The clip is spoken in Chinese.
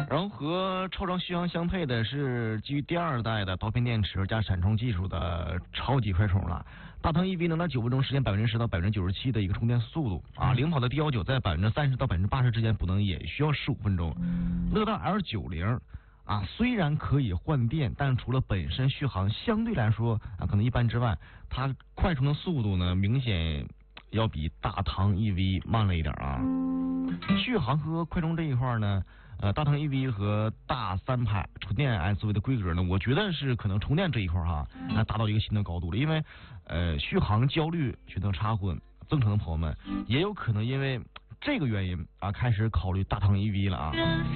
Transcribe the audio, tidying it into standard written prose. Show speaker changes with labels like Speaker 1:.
Speaker 1: 然后和超长续航相配的是基于第2代的刀片电池加闪充技术的超级快充了。大唐 EV 能在9分钟实现10%到97%的一个充电速度啊，领跑的 D19在30%到80%之间补能也需要15分钟。乐道 L90啊，虽然可以换电，但除了本身续航相对来说啊可能一般之外，它快充的速度呢明显要比大唐 EV 慢了一点啊。续航和快充这一块呢，大唐 EV 和大3排纯电 SUV 的规格呢，我觉得是可能充电这一块哈，达到一个新的高度了。因为续航焦虑选择插混增程的朋友们，也有可能因为这个原因啊，开始考虑大唐 EV 了啊。